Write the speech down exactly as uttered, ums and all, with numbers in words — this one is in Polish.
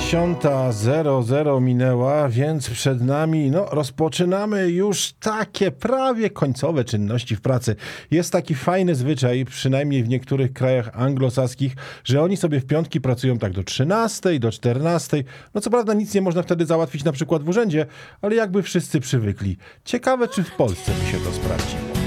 dziesiąta zero zero minęła, więc przed nami, no, rozpoczynamy już takie prawie końcowe czynności w pracy. Jest taki fajny zwyczaj, przynajmniej w niektórych krajach anglosaskich, że oni sobie w piątki pracują tak do trzynastej, do czternastej. No co prawda nic nie można wtedy załatwić na przykład w urzędzie, ale jakby wszyscy przywykli. Ciekawe, czy w Polsce by się to sprawdziło.